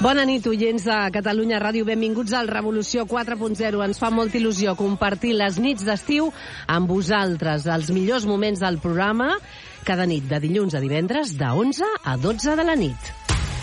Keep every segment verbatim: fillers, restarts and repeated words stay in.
Bona nit, oients de Catalunya Ràdio. Benvinguts al Revolució quatre punt zero. Ens fa molta il·lusió compartir les nits d'estiu amb vosaltres, els millors moments del programa, cada nit de dilluns a divendres, de onze a dotze de la nit.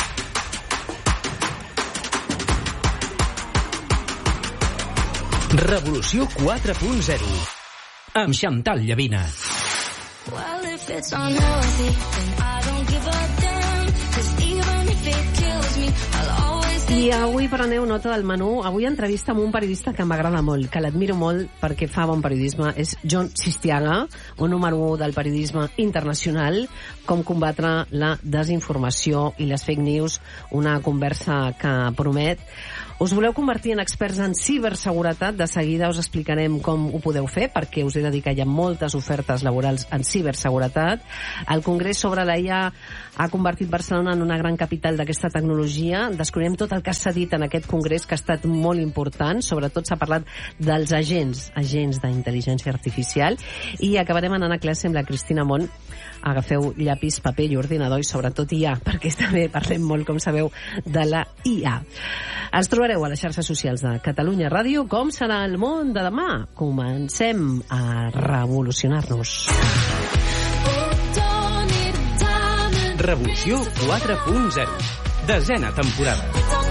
Revolució quatre punt zero amb Chantal Llavina. Well, if it's unhealthy, then I don't give a damn, 'cause even if it kills me, I'll always... I avui preneu nota del menú. Avui entrevista amb un periodista que m'agrada molt, que l'admiro molt perquè fa bon periodisme. És Jon Sistiaga, un número u del periodisme internacional. Com combatre la desinformació i les fake news, una conversa que promet. Us voleu convertir en experts en ciberseguretat? De seguida us explicarem com ho podeu fer, perquè us he de dir que hi ha moltes ofertes laborals en ciberseguretat. El Congrés sobre la I A ha convertit Barcelona en una gran capital d'aquesta tecnologia. Descobrirem tot el que s'ha dit en aquest congrés, que ha estat molt important. Sobretot s'ha parlat dels agents, agents d'intel·ligència artificial. I acabarem anant a classe amb la Cristina Mont. Agafeu llapis, paper i ordinador, i sobretot I A, perquè també parlem molt, com sabeu, de la I A. Ens trobareu a les xarxes socials de Catalunya Ràdio. Com serà el món de demà? Comencem a revolucionar-nos. Revolució quatre punt zero. Desena temporada.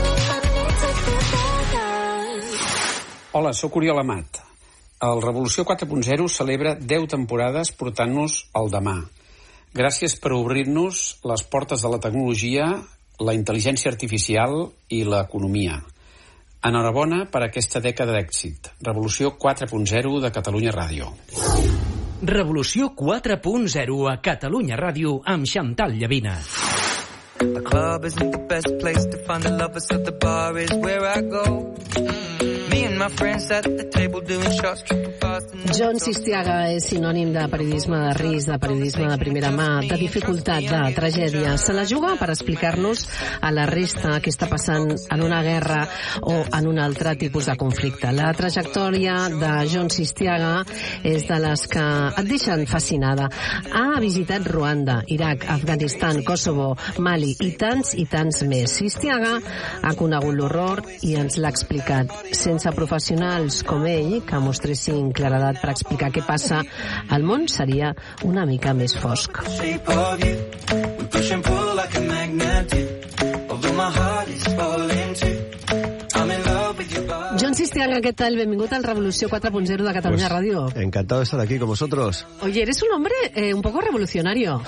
Hola, sóc Oriol Amat. El Revolució quatre punt zero celebra deu temporades portant-nos al demà. Gràcies per obrir-nos les portes de la tecnologia, la intel·ligència artificial i l'economia. Enhorabona per aquesta dècada d'èxit. Revolució quatre punt zero de Catalunya Ràdio. Revolució quatre punt zero a Catalunya Ràdio amb Chantal Llavina. The club isn't the best place to find the lovers, so the bar is where I go. Me and my friends at the table doing shots, tripping fast. Jon Sistiaga és sinònim de periodisme de risc, de periodisme de primera mà, de dificultat, de tragèdia. Se la juga per explicar-nos a la resta què està passant en una guerra o en un altre tipus de conflicte. La trajectòria de Jon Sistiaga és de les que et deixen fascinada. Ha visitat Ruanda, Iraq, Afganistan, Kosovo, Mali i tants i tants més. Sistiaga ha conegut l'horror i ens l'ha explicat. Sense professionals com ell, que mostressin claredat per explicar què passa, el món seria una mica més fosc. Jon Sistiaga, ¿qué tal? Benvingut al Revolució quatre punt zero de Catalunya pues, Ràdio. Encantado de estar aquí con vosotros. Oye, eres un hombre eh, un poco revolucionario.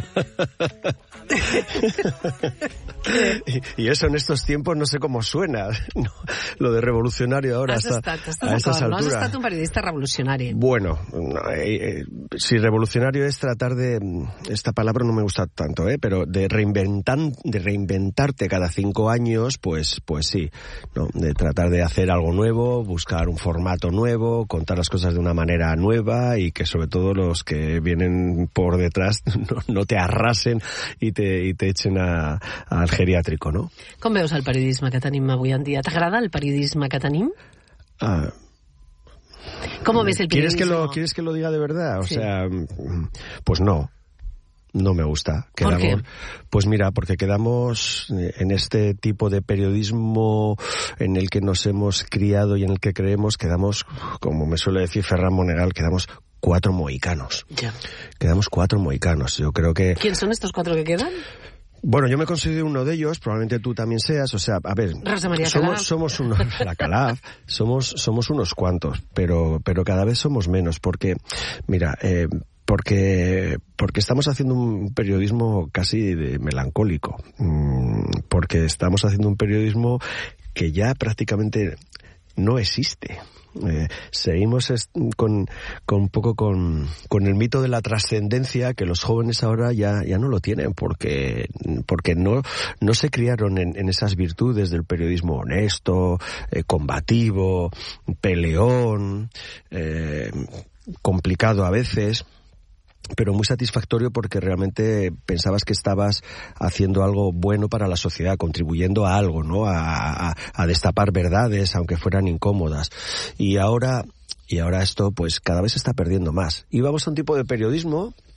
y, y eso en estos tiempos no sé cómo suena, no, lo de revolucionario ahora has hasta estat, estàs a estas alturas. No has estat un periodista revolucionari. Bueno, no, eh, eh, si revolucionario es tratar de, esta palabra no me gusta tanto, eh, pero de reinventar, de reinventarte cada cinco años, pues, pues sí, no, de tratar de hacer algo nuevo, buscar un formato nuevo, contar las cosas de una manera nueva y que sobre todo los que vienen por detrás no, no te arrasen y te, y te echen a, al geriátrico, no? Com veus el periodisme que tenim avui en dia? T'agrada el periodisme que tenim? Ah... ¿Cómo ves el periodismo? ¿Quieres que lo, ¿Quieres que lo diga de verdad? O sí. sea, pues no. No me gusta. Quedamos, ¿por qué? Pues mira, porque quedamos en este tipo de periodismo en el que nos hemos criado y en el que creemos, quedamos, como me suele decir Ferran Monegal, quedamos cuatro mohicanos. Ya. Quedamos cuatro mohicanos. Yo creo que... ¿Quién son estos cuatro que quedan? Bueno, yo me considero uno de ellos, probablemente tú también seas, o sea, a ver, Rosa María somos, Calaf. somos unos, la Calaf, somos, somos unos cuantos, pero, pero cada vez somos menos, porque, mira, eh, porque, porque estamos haciendo un periodismo casi de melancólico, porque estamos haciendo un periodismo que ya prácticamente no existe. Eh, seguimos est- con, con un poco con, con el mito de la trascendencia que los jóvenes ahora ya, ya no lo tienen porque, porque no, no se criaron en, en esas virtudes del periodismo honesto, eh, combativo, peleón, eh, complicado a veces, pero muy satisfactorio porque realmente pensabas que estabas haciendo algo bueno para la sociedad, contribuyendo a algo, ¿no? A, a, a destapar verdades, aunque fueran incómodas. Y ahora, y ahora esto, pues, cada vez se está perdiendo más. Y vamos a un tipo de periodismo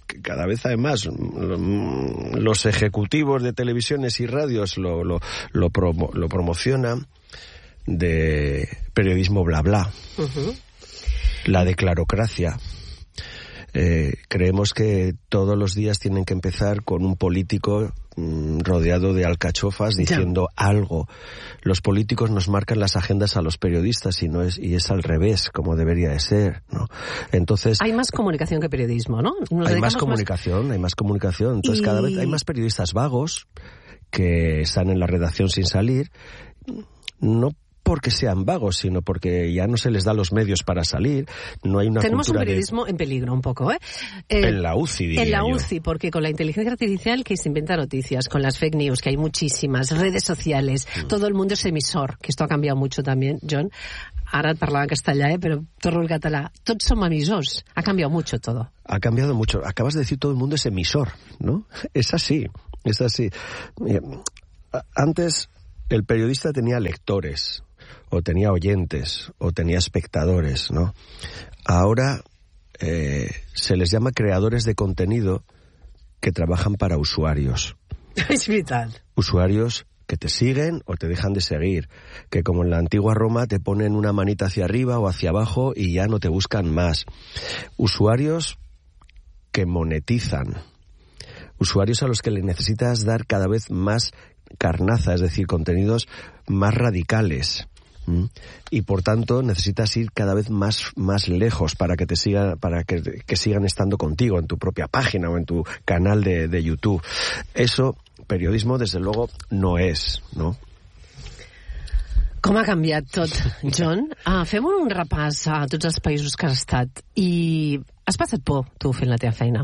que cada vez además los ejecutivos de televisiones y radios lo, lo, lo, promo, lo promocionan, de periodismo bla bla, uh-huh. La declarocracia. Eh, creemos que todos los días tienen que empezar con un político mmm, rodeado de alcachofas diciendo ya. algo. Los políticos nos marcan las agendas a los periodistas y no es y es al revés, como debería de ser, ¿no? Entonces hay más comunicación que periodismo, ¿no? Nos hay más comunicación, más... hay más comunicación. Entonces y... cada vez hay más periodistas vagos que están en la redacción sin salir, no porque sean vagos, sino porque ya no se les da los medios para salir. No hay una Tenemos un cultura periodismo de... en peligro un poco, ¿eh? eh en la U C I, diría En la yo. U C I, porque con la inteligencia artificial que se inventa noticias, con las fake news, que hay muchísimas, redes sociales, mm. todo el mundo es emisor, que esto ha cambiado mucho también, John. Ara et parlava en castellà, eh, però torno al català. Tots som emissors. Ha cambiado mucho todo. Ha cambiado mucho. Acabas de decir todo el mundo es emisor, ¿no? Es así, es así. Antes el periodista tenía lectores, o tenía oyentes, o tenía espectadores, ¿no? Ahora eh, se les llama creadores de contenido que trabajan para usuarios. Es vital. Usuarios que te siguen o te dejan de seguir, que como en la antigua Roma te ponen una manita hacia arriba o hacia abajo y ya no te buscan más. Usuarios que monetizan. Usuarios a los que le necesitas dar cada vez más carnaza, es decir, contenidos más radicales. Y por tanto necesitas ir cada vez más más lejos para que te sigan para que, que sigan estando contigo en tu propia página o en tu canal de, de YouTube. Eso periodismo desde luego no és, no? Com ha canviat tot, John? Uh, fem un repàs a tots els països que has estat i has passat por tu fent la teva feina?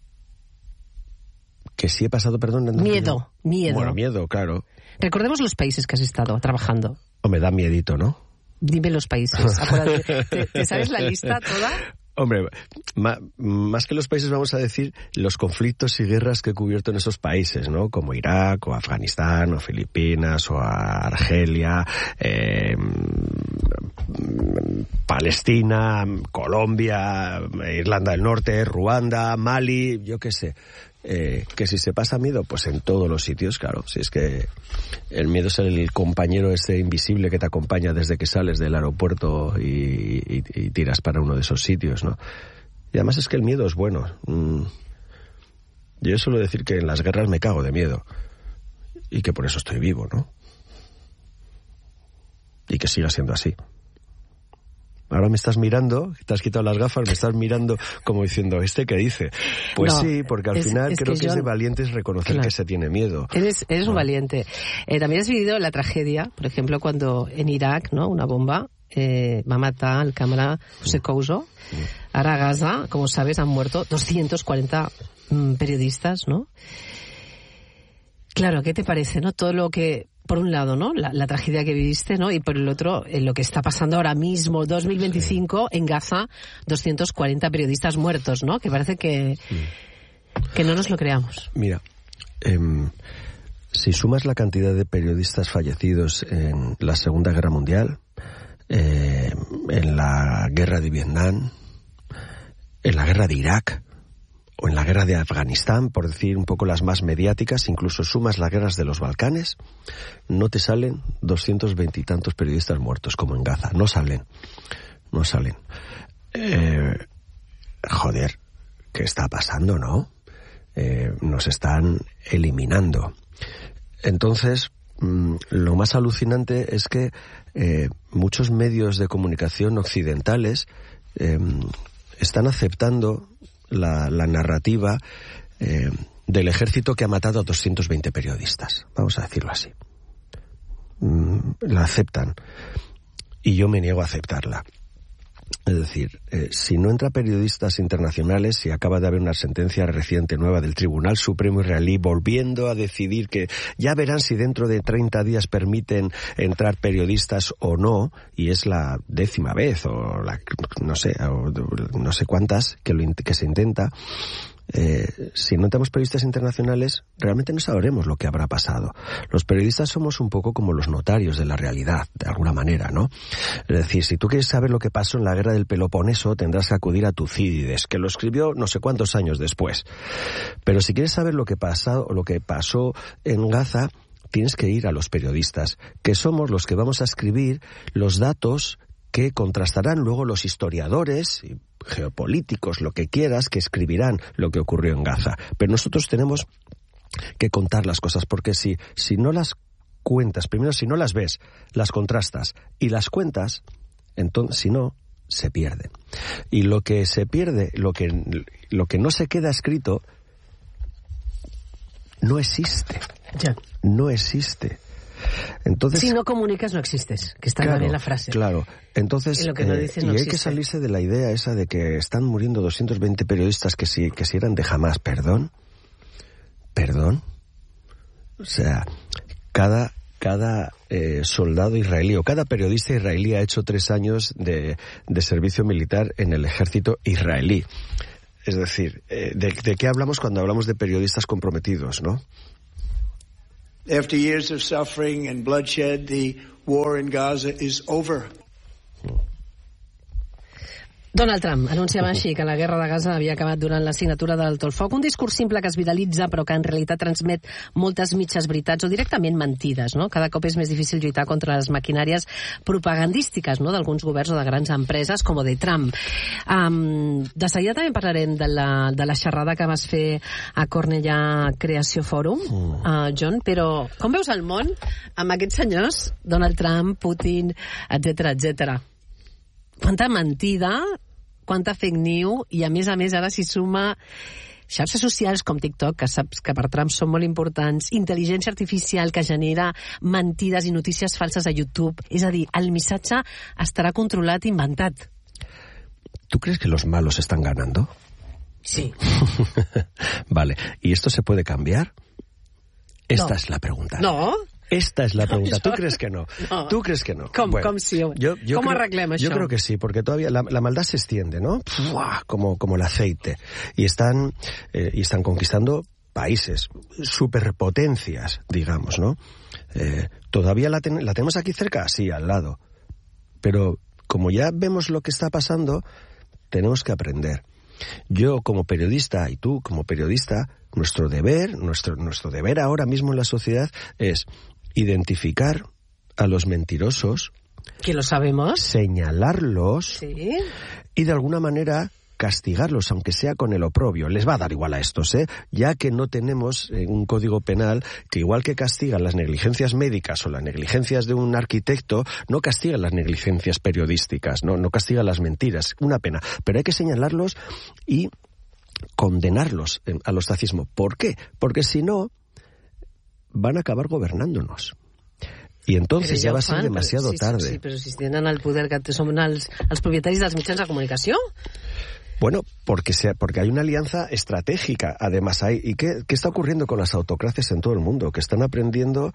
Que sí he pasado, perdón. Miedo, miedo. Bueno, miedo, claro. Recordemos los países que has estado trabajando. Me da miedito, ¿no? Dime los países. Acuérdate, ¿te, ¿te sabes la lista toda? Hombre, ma, más que los países vamos a decir los conflictos y guerras que he cubierto en esos países, ¿no? Como Irak, o Afganistán, o Filipinas, o Argelia, eh, Palestina, Colombia, Irlanda del Norte, Ruanda, Mali, yo qué sé. Eh, que si se pasa miedo, pues en todos los sitios, claro. Si es que el miedo es el compañero ese invisible que te acompaña desde que sales del aeropuerto y, y, y tiras para uno de esos sitios, ¿no? Y además es que el miedo es bueno. Mm. Yo suelo decir que en las guerras me cago de miedo y que por eso estoy vivo, ¿no? Y que siga siendo así. Ahora me estás mirando, te has quitado las gafas, me estás mirando como diciendo, ¿este qué dice? Pues no, sí, porque al es, final es creo que, que yo, es de valientes reconocer claro, que se tiene miedo. Eres, eres ¿no? un valiente. Eh, también has vivido la tragedia, por ejemplo, cuando en Irak, ¿no? Una bomba eh, va a matar al cámara José Couso. Ahora a Gaza, como sabes, han muerto doscientos cuarenta mmm, periodistas, ¿no? Claro, ¿qué te parece, no? Todo lo que... Por un lado, ¿no? La, la tragedia que viviste, ¿no? Y por el otro, en lo que está pasando ahora mismo, dos mil veinticinco, sí. En Gaza, doscientos cuarenta periodistas muertos, ¿no? Que parece que, sí. que no nos lo creamos. Mira, eh, si sumas la cantidad de periodistas fallecidos en la Segunda Guerra Mundial, eh, en la Guerra de Vietnam, en la Guerra de Irak, o en la guerra de Afganistán, por decir un poco las más mediáticas, incluso sumas las guerras de los Balcanes, no te salen doscientos veinte y tantos periodistas muertos como en Gaza. No salen. No salen. Eh, joder, ¿qué está pasando, no? Eh, nos están eliminando. Entonces, mmm, lo más alucinante es que eh, muchos medios de comunicación occidentales eh, están aceptando La, la narrativa eh, del ejército que ha matado a doscientos veinte periodistas, vamos a decirlo así. Mm, la aceptan y yo me niego a aceptarla. Es decir, eh, si no entra periodistas internacionales, si acaba de haber una sentencia reciente nueva del Tribunal Supremo israelí volviendo a decidir que ya verán si dentro de treinta días permiten entrar periodistas o no, y es la décima vez o la, no sé, o no sé cuántas que, lo, que se intenta, Eh, si no tenemos periodistas internacionales, realmente no sabremos lo que habrá pasado. Los periodistas somos un poco como los notarios de la realidad, de alguna manera, ¿no? Es decir, si tú quieres saber lo que pasó en la guerra del Peloponeso, tendrás que acudir a Tucídides, que lo escribió no sé cuántos años después. Pero si quieres saber lo que pasó, lo que pasó en Gaza, tienes que ir a los periodistas, que somos los que vamos a escribir los datos que contrastarán luego los historiadores, geopolíticos, lo que quieras, que escribirán lo que ocurrió en Gaza. Pero nosotros tenemos que contar las cosas, porque si, si no las cuentas, primero si no las ves, las contrastas y las cuentas, entonces si no, se pierden. Y lo que se pierde, lo que, lo que no se queda escrito, no existe. Ya. No existe. Entonces, si no comunicas, no existes, que está claro, bien la frase. Claro, entonces, y, lo que no dices, eh, no y hay existe. que salirse de la idea esa de que están muriendo doscientos veinte periodistas que si, que si eran de Hamás. ¿Perdón? ¿Perdón? O sea, cada, cada eh, soldado israelí o cada periodista israelí ha hecho tres años de, de servicio militar en el ejército israelí. Es decir, eh, ¿de, ¿de qué hablamos cuando hablamos de periodistas comprometidos, no? After years of suffering and bloodshed, the war in Gaza is over. Donald Trump anunciava així que la guerra de Gaza havia acabat durant la signatura del alto el foc, un discurs simple que es viralitza però que en realitat transmet moltes mitges veritats o directament mentides, no? Cada cop és més difícil lluitar contra les maquinàries propagandístiques, no?, d'alguns governs o de grans empreses com de Trump. Um, de seguida també parlarem de la, de la xerrada que vas fer a Cornellà Creació Fòrum, uh, John, però com veus el món amb aquests senyors, Donald Trump, Putin, etcètera, etcètera? Quanta mentida, quanta fake news, i a més a més ara s'hi suma xarxes socials com TikTok, que saps que per Trump són molt importants, intel·ligència artificial que genera mentides i notícies falses a YouTube. És a dir, el missatge estarà controlat i inventat. ¿Tú crees que los malos están ganando? Sí. Vale, ¿y esto se puede cambiar? Esta no. es la pregunta. No. Esta es la pregunta. No, ¿Tú crees que no? no. ¿Tú crees que no? Com, bueno, com si... yo, yo ¿Cómo creo, arreglem això? Yo creo que sí, porque todavía la, la maldad se extiende, ¿no? ¡Fua! Como, como el aceite. Y están, eh, y están conquistando países, superpotencias, digamos, ¿no? Eh, ¿Todavía la, ten, la tenemos aquí cerca? Sí, al lado. Pero como ya vemos lo que está pasando, tenemos que aprender. Yo como periodista y tú como periodista, nuestro deber, nuestro, nuestro deber ahora mismo en la sociedad es identificar a los mentirosos, que lo sabemos, señalarlos, sí, y de alguna manera castigarlos, aunque sea con el oprobio. Les va a dar igual a estos, ¿eh? Ya que no tenemos eh, un código penal que, igual que castigan las negligencias médicas o las negligencias de un arquitecto, no castigan las negligencias periodísticas, no, no castigan las mentiras. Una pena. Pero hay que señalarlos y condenarlos al ostracismo. ¿Por qué? Porque si no, van a acabar gobernándonos. I entonces ja va ser demasiado sí, tarde. Sí, però si tenen el poder que som els, els propietaris dels mitjans de comunicació. Bueno, porque, sea, porque hay una alianza estratégica, además hay. ¿Y qué, qué está ocurriendo con las autocracias en todo el mundo? Que están aprendiendo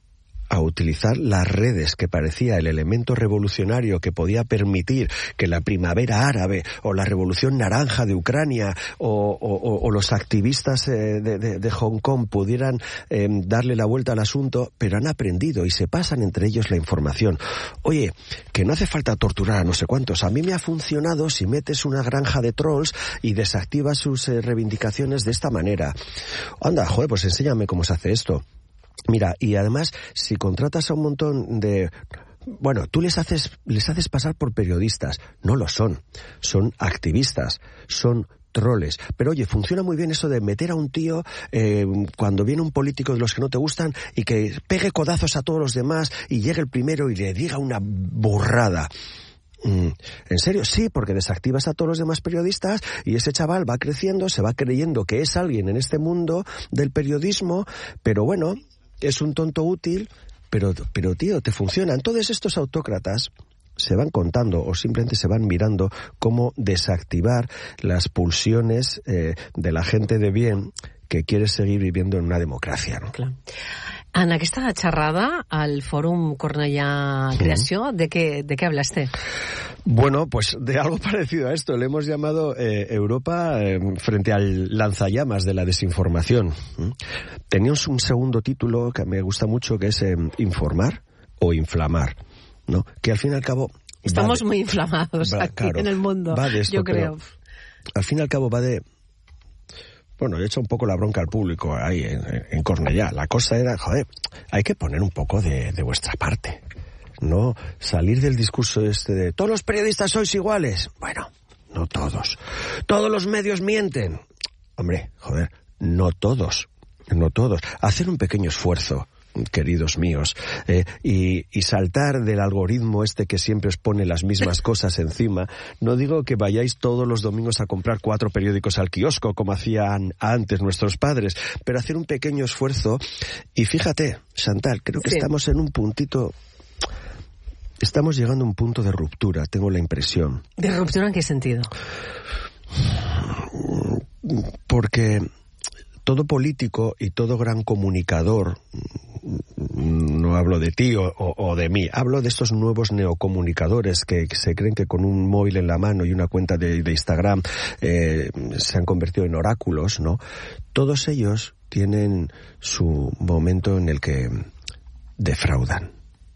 a utilizar las redes, que parecía el elemento revolucionario que podía permitir que la primavera árabe o la revolución naranja de Ucrania o, o, o los activistas eh, de, de, de Hong Kong pudieran eh, darle la vuelta al asunto, pero han aprendido y se pasan entre ellos la información. Oye, que no hace falta torturar a no sé cuántos. A mí me ha funcionado si metes una granja de trolls y desactivas sus eh, reivindicaciones de esta manera. Anda, joder, pues enséñame cómo se hace esto. Mira, y además, si contratas a un montón de... Bueno, tú les haces, les haces pasar por periodistas. No lo son. Son activistas. Son troles. Pero oye, funciona muy bien eso de meter a un tío eh, cuando viene un político de los que no te gustan y que pegue codazos a todos los demás y llegue el primero y le diga una burrada. Mm, ¿En serio? Sí, porque desactivas a todos los demás periodistas y ese chaval va creciendo, se va creyendo que es alguien en este mundo del periodismo, pero bueno... Es un tonto útil, pero, pero tío, te funciona. Entonces estos autócratas se van contando o simplemente se van mirando cómo desactivar las pulsiones eh, de la gente de bien que quiere seguir viviendo en una democracia, ¿no? Clar. En aquesta xerrada al Fòrum Cornellà Creació, sí. de, què, de què hablaste? Bueno, pues de algo parecido a esto. Le hemos llamado eh, Europa eh, frente al lanzallamas de la desinformación. ¿Mm? Teníamos un segundo título que me gusta mucho, que es eh, informar o inflamar, ¿no? Que al fin y al cabo... Estamos de, muy inflamados va, aquí claro, en el mundo, va de esto, yo creo. Al fin y al cabo va de... Bueno, he hecho un poco la bronca al público ahí en, en Cornellá. La cosa era, joder, hay que poner un poco de, de vuestra parte. No salir del discurso este de todos los periodistas sois iguales. Bueno, no todos. Todos los medios mienten. Hombre, joder, no todos. No todos. Hacer un pequeño esfuerzo, queridos míos, eh, y, y saltar del algoritmo este que siempre os pone las mismas cosas encima. No digo que vayáis todos los domingos a comprar cuatro periódicos al kiosco como hacían antes nuestros padres, pero hacer un pequeño esfuerzo. Y fíjate, Chantal, creo que sí. Estamos en un puntito... Estamos llegando a un punto de ruptura, tengo la impresión. ¿De ruptura en qué sentido? Porque todo político y todo gran comunicador, no hablo de ti o, o de mí, hablo de estos nuevos neocomunicadores que, que se creen que con un móvil en la mano y una cuenta de, de Instagram eh, se han convertido en oráculos, ¿no? Todos ellos tienen su momento en el que defraudan.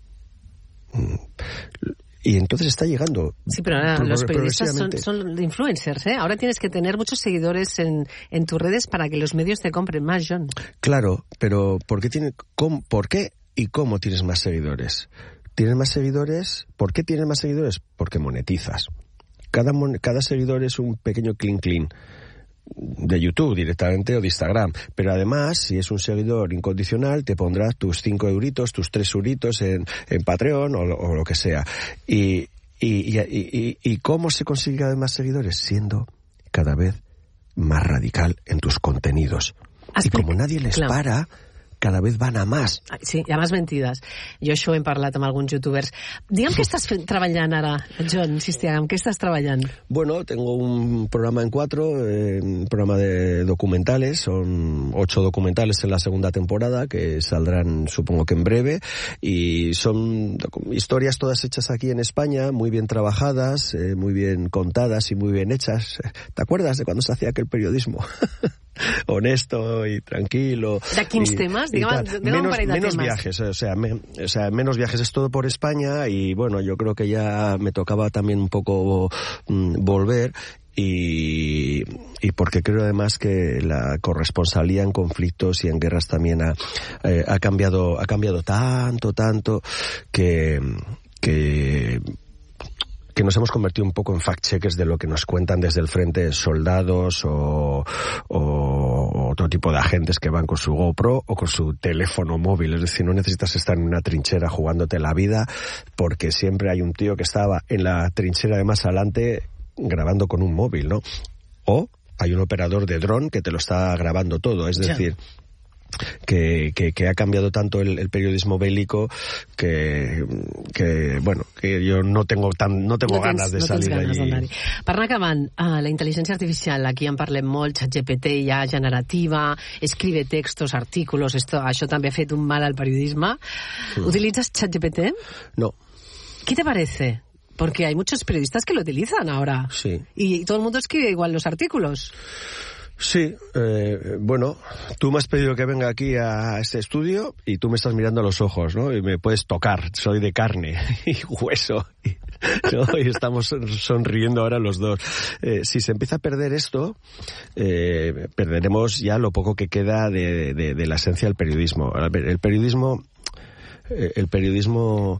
Y entonces está llegando. Sí, pero ahora los periodistas son, son influencers, ¿eh? Ahora tienes que tener muchos seguidores en, en tus redes para que los medios te compren más, John. Claro, pero ¿por qué, tiene, cómo, ¿por qué y cómo tienes más seguidores? ¿Tienes más seguidores? ¿Por qué tienes más seguidores? Porque monetizas. Cada, cada seguidor es un pequeño clean clean de YouTube directamente o de Instagram, pero además si es un seguidor incondicional te pondrás tus cinco euritos, tus tres euritos en, en Patreon o, o lo que sea. Y, y, y, y, y ¿cómo se consigue cada vez más seguidores? Siendo cada vez más radical en tus contenidos. Y como nadie les claro. para, cada vez van a más. Sí, hi ha més mentides. Jo això ho hem parlat amb alguns youtubers. Digue'm què estàs treballant ara, John Sistiaga, ¿qué estás trabajando? Bueno, tengo un programa en cuatro, eh, un programa de documentales, son ocho documentales en la segunda temporada que saldrán supongo que en breve y son historias todas hechas aquí en España, muy bien trabajadas, eh, muy bien contadas y muy bien hechas. ¿Te acuerdas de cuando se hacía aquel periodismo? Honesto y tranquilo. ¿De quins temes? Digamos, de menos, de menos temas. viajes, o sea, me, o sea, menos viajes, es todo por España y bueno, yo creo que ya me tocaba también un poco mm, volver y, y porque creo además que la corresponsalía en conflictos y en guerras también ha, eh, ha cambiado, ha cambiado tanto, tanto que, que que nos hemos convertido un poco en fact-checkers de lo que nos cuentan desde el frente soldados o, o otro tipo de agentes que van con su GoPro o con su teléfono móvil. Es decir, no necesitas estar en una trinchera jugándote la vida porque siempre hay un tío que estaba en la trinchera de más adelante grabando con un móvil, ¿no? O hay un operador de dron que te lo está grabando todo. Es decir... Ya. Que, que, que ha cambiado tanto el, el periodismo bélico que, que bueno que yo no tengo tan no tengo no tens, ganas de no salir allí. Per anar acabant, uh, la intel·ligència artificial, aquí en parlem molt, ChatGPT ja generativa, escribe textos, artículos, esto, això també ha fet un mal al periodisme. Mm. ¿Utilitzas ChatGPT? No. ¿Qué te parece? Porque hay muchos periodistas que lo utilizan ahora. Sí. Y todo el mundo escribe igual los artículos. Sí, eh, bueno, tú me has pedido que venga aquí a este estudio y tú me estás mirando a los ojos, ¿no? Y me puedes tocar, soy de carne y hueso, y, ¿no? Y estamos sonriendo ahora los dos. Eh, si se empieza a perder esto, eh, perderemos ya lo poco que queda de, de, de la esencia del periodismo. El periodismo... El periodismo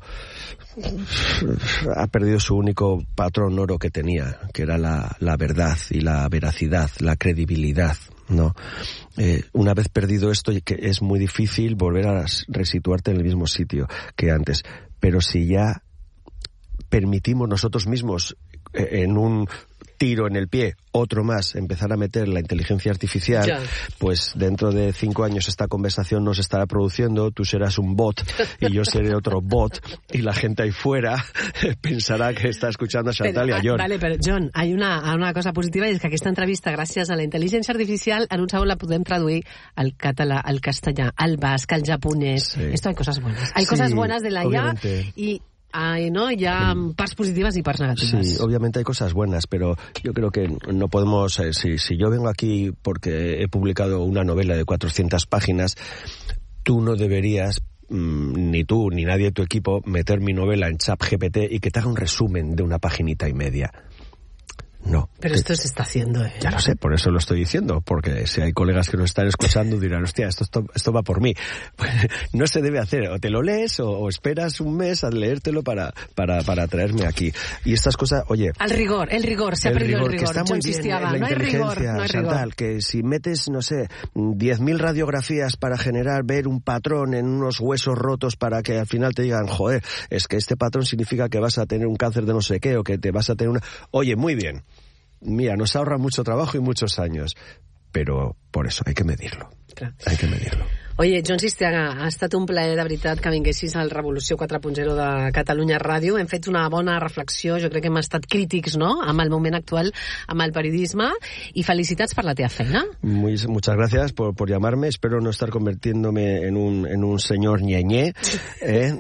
ha perdido su único patrón oro que tenía, que era la, la verdad y la veracidad, la credibilidad, ¿no? Eh, una vez perdido esto, que es muy difícil volver a resituarte en el mismo sitio que antes. Pero si ya permitimos nosotros mismos eh, en un tiro en el pie, otro más, empezar a meter la inteligencia artificial, ya. Pues dentro de cinco años esta conversación no se estará produciendo, tú serás un bot y yo seré otro bot y la gente ahí fuera pensarà que està escuchando a Chantal i a John. Vale, però John, hay una, una cosa positiva i és que aquesta entrevista, gràcies a la intel·ligència artificial, en un segon la podem traduir al català, al castellà, al basc, al japonès. Sí. Esto hay cosas buenas. Hay sí, cosas buenas de la I A y hay, ¿no? Hi ha parts positives y parts negatives. Sí, obviamente hay cosas buenas, pero yo creo que no podemos... Eh, si, si yo vengo aquí porque he publicado una novela de cuatrocientas páginas, tú no deberías, mmm, ni tú ni nadie de tu equipo, meter mi novela en ChatGPT y que te haga un resumen de una paginita y media. No. Pero esto se está haciendo, ¿eh? Ya lo sé, por eso lo estoy diciendo, porque si hay colegas que nos están escuchando dirán, hostia, esto, esto, esto va por mí. Pues no se debe hacer, o te lo lees o, o esperas un mes a leértelo para, para, para traerme aquí. Y estas cosas, oye... El rigor, el rigor, se ha el perdido rigor, el rigor. Que está muy bien, la no hay rigor, no hay Chantal, rigor. Que si metes, no sé, diez mil radiografías para generar, ver un patrón en unos huesos rotos para que al final te digan, joder, es que este patrón significa que vas a tener un cáncer de no sé qué, o que te vas a tener una... Oye, muy bien. Mira, nos ahorra mucho trabajo y muchos años, però por eso hay que medirlo. Clar. Hay que medirlo. Oye, John Sistiaga, ha estat un plaer de veritat que vinguessis al Revolució quatre punt zero de Catalunya Ràdio. Hem fet una bona reflexió, jo crec que hem estat crítics, ¿no?, amb el moment actual, amb el periodisme, i felicitats per la teva feina. Muy, muchas gracias por, por llamarme. Espero no estar convirtiéndome en un, en un señor ñeñé, ¿eh?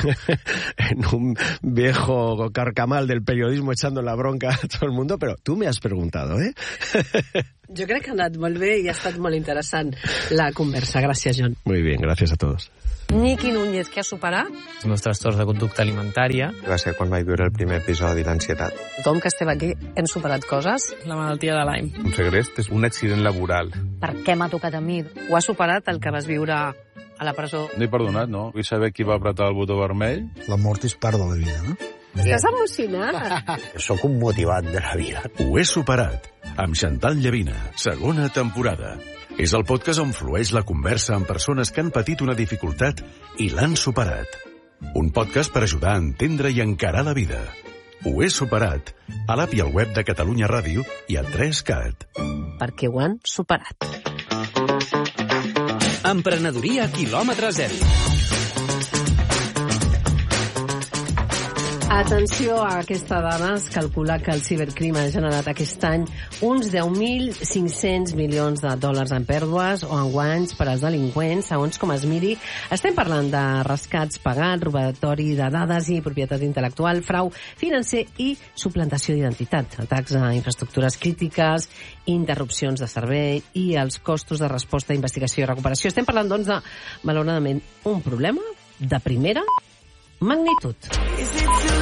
en un viejo carcamal del periodismo echando la bronca a todo el mundo, pero tú me has preguntado, ¿eh? Jo crec que ha anat molt bé i ha estat molt interessant la conversa. Gràcies, John. Muy bien, gracias a todos. Niqui Núñez, què ha superat? Els meus trastorns de conducta alimentària. Va ser quan vaig viure el primer episodi d'ansietat. Tothom que estem aquí hem superat coses. La malaltia de Lyme. Un segrest és un accident laboral. Per què m'ha tocat a mi? Ho ha superat el que vas viure a la presó? No he perdonat, no? Vull saber qui va apretar el botó vermell. La mort és part de la vida, no? Estàs emocionat. Soc un motivat de la vida. Ho he superat, amb Chantal Llavina, segona temporada. És el podcast on flueix la conversa amb persones que han patit una dificultat i l'han superat. Un podcast per ajudar a entendre i encarar la vida. Ho he superat, a l'app i al web de Catalunya Ràdio i a tres cat. Perquè ho han superat. Emprenedoria quilòmetre zero. Atenció a aquesta dada, es calcula que el cibercrim ha generat aquest any uns deu mil cinc-cents milions de dòlars en pèrdues o en guanys per als delinqüents, segons com es miri. Estem parlant de rescats pagats, robatori de dades i propietat intel·lectual, frau financer i suplantació d'identitat, atacs a infraestructures crítiques, interrupcions de servei i els costos de resposta, investigació i recuperació. Estem parlant, doncs, de, malauradament, un problema de primera magnitud.